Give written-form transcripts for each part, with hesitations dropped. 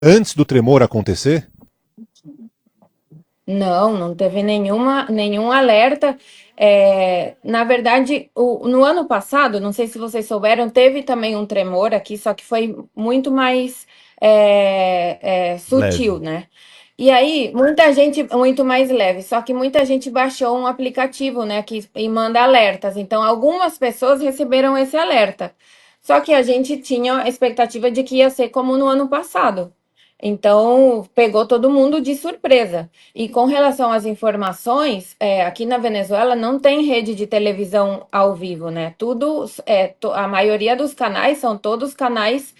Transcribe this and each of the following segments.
antes do tremor acontecer? Não, não teve nenhum alerta. Na verdade, no ano passado, não sei se vocês souberam, teve também um tremor aqui, só que foi muito mais sutil, Leve. né? E aí, muita gente, muito mais leve, só que muita gente baixou um aplicativo, né, e manda alertas. Então, algumas pessoas receberam esse alerta. Só que a gente tinha a expectativa de que ia ser como no ano passado. Então, pegou todo mundo de surpresa. E com relação às informações, aqui na Venezuela não tem rede de televisão ao vivo, né? A maioria dos canais são todos canais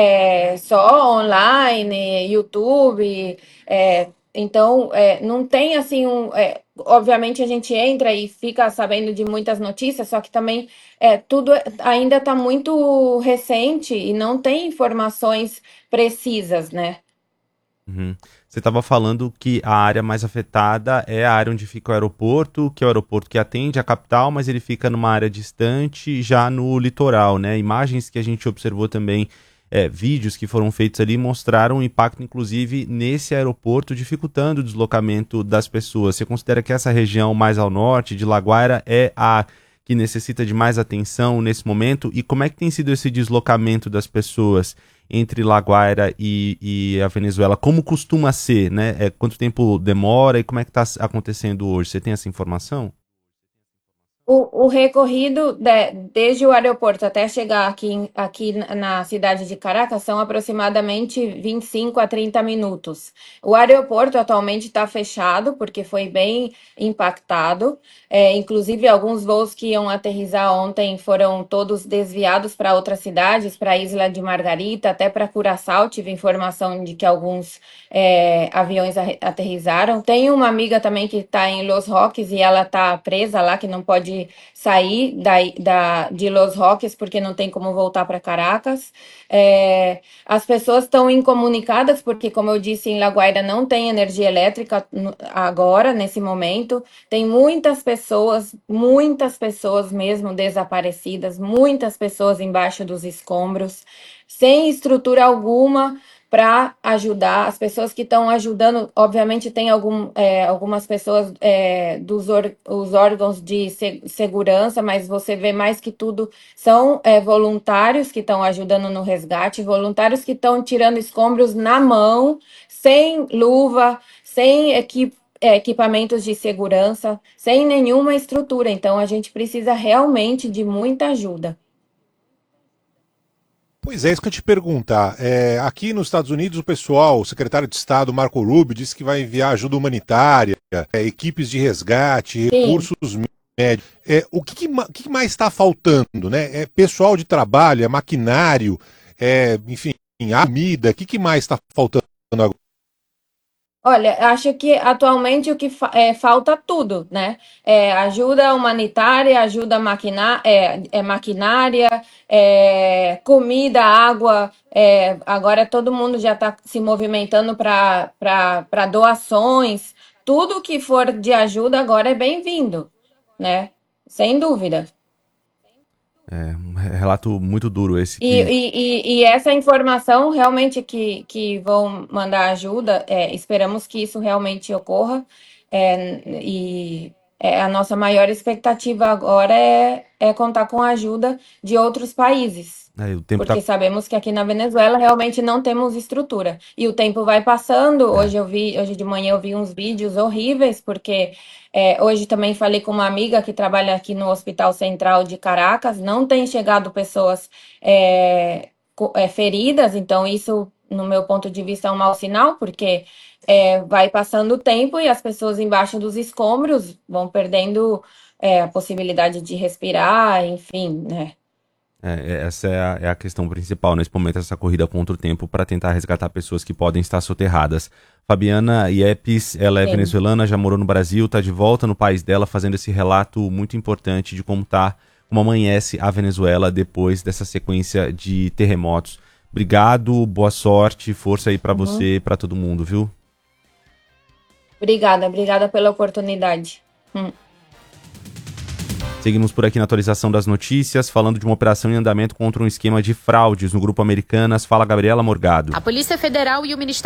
só online, YouTube. Então, não tem assim obviamente a gente entra e fica sabendo de muitas notícias, só que também tudo ainda está muito recente e não tem informações precisas, né? Uhum. Você estava falando que a área mais afetada é a área onde fica o aeroporto, que é o aeroporto que atende a capital, mas ele fica numa área distante, já no litoral, né? Imagens que a gente observou também, vídeos que foram feitos ali, mostraram o impacto, inclusive, nesse aeroporto, dificultando o deslocamento das pessoas. Você considera que essa região mais ao norte, de La Guaira, é a que necessita de mais atenção nesse momento? E como é que tem sido esse deslocamento das pessoas entre La Guaira e a Venezuela? Como costuma ser, né? Quanto tempo demora e como é que está acontecendo hoje? Você tem essa informação? O recorrido desde o aeroporto até chegar aqui na cidade de Caracas são aproximadamente 25 a 30 minutos. O aeroporto atualmente está fechado porque foi bem impactado. Inclusive, alguns voos que iam aterrissar ontem foram todos desviados para outras cidades, para a Isla de Margarita, até para Curaçao. Tive informação de que alguns aviões aterrissaram. Tem uma amiga também que está em Los Roques e ela está presa lá, que não pode sair de Los Roques porque não tem como voltar para Caracas. As pessoas estão incomunicadas porque, como eu disse, em La Guaira não tem energia elétrica agora, nesse momento. Tem muitas pessoas mesmo desaparecidas, muitas pessoas embaixo dos escombros, sem estrutura alguma para ajudar. As pessoas que estão ajudando, obviamente, tem algumas pessoas os órgãos de segurança, mas você vê mais que tudo são voluntários que estão ajudando no resgate, voluntários que estão tirando escombros na mão, sem luva, sem equipamentos de segurança, sem nenhuma estrutura. Então, a gente precisa realmente de muita ajuda. Pois é, isso que eu te perguntar. Aqui nos Estados Unidos, o pessoal, o secretário de Estado, Marco Rubio, disse que vai enviar ajuda humanitária, equipes de resgate, Sim. recursos médicos. O que mais está faltando, né? É pessoal de trabalho, é maquinário, enfim, a comida. O que mais está faltando agora? Olha, acho que atualmente o que falta tudo, né? Ajuda humanitária, ajuda maquinária, comida, água. Agora todo mundo já está se movimentando para doações. Tudo que for de ajuda agora é bem-vindo, né? Sem dúvida. É um relato muito duro esse E, que. e essa informação realmente que vão mandar ajuda, esperamos que isso realmente ocorra. A nossa maior expectativa agora é contar com a ajuda de outros países, O tempo tá. porque sabemos que aqui na Venezuela realmente não temos estrutura. E o tempo vai passando. É, Hoje de manhã eu vi uns vídeos horríveis, porque hoje também falei com uma amiga que trabalha aqui no Hospital Central de Caracas, não tem chegado pessoas feridas, então isso, no meu ponto de vista, é um mau sinal, porque vai passando o tempo e as pessoas embaixo dos escombros vão perdendo a possibilidade de respirar, enfim, né? essa é a questão principal nesse momento, essa corrida contra o tempo para tentar resgatar pessoas que podem estar soterradas. Fabiana Iepes, ela é Sim. venezuelana, já morou no Brasil, está de volta no país dela, fazendo esse relato muito importante de como amanhece a Venezuela depois dessa sequência de terremotos. Obrigado, boa sorte, força aí para Uhum. você e para todo mundo, viu? Obrigada pela oportunidade. Seguimos por aqui na atualização das notícias, falando de uma operação em andamento contra um esquema de fraudes no Grupo Americanas. Fala, Gabriela Morgado. A Polícia Federal e o Ministério